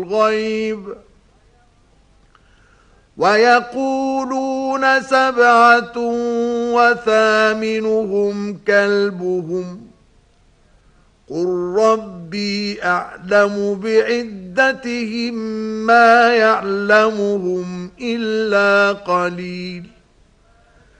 الغيب ويقولون 7 وثامنهم كلبهم قل ربي أعلم بعدتهم ما يعلمهم إلا قليل